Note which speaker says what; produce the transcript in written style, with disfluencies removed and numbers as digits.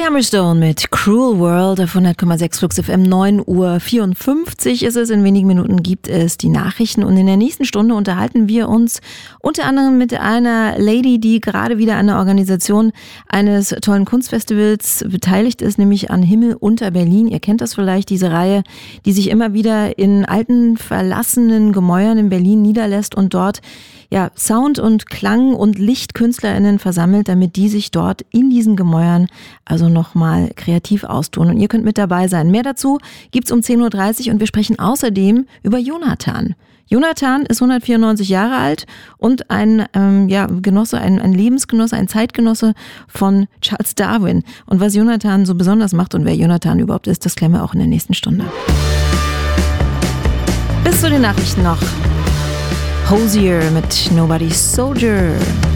Speaker 1: Hammerstone mit Cruel World auf 100,6 Flux FM. 9:54 Uhr ist es. In wenigen Minuten gibt es die Nachrichten und in der nächsten Stunde unterhalten wir uns unter anderem mit einer Lady, die gerade wieder an der Organisation eines tollen Kunstfestivals beteiligt ist, nämlich an Himmel unter Berlin. Ihr kennt das vielleicht, diese Reihe, die sich immer wieder in alten, verlassenen Gemäuern in Berlin niederlässt und dort Sound- und Klang- und LichtkünstlerInnen versammelt, damit die sich dort in diesen Gemäuern also nochmal kreativ austun. Und ihr könnt mit dabei sein. Mehr dazu gibt's um 10:30 Uhr und wir sprechen außerdem über Jonathan. Jonathan ist 194 Jahre alt und ein Genosse, ein Lebensgenosse, ein Zeitgenosse von Charles Darwin. Und was Jonathan so besonders macht und wer Jonathan überhaupt ist, das klären wir auch in der nächsten Stunde. Bis zu den Nachrichten noch. Hozier mit Nobody's Soldier.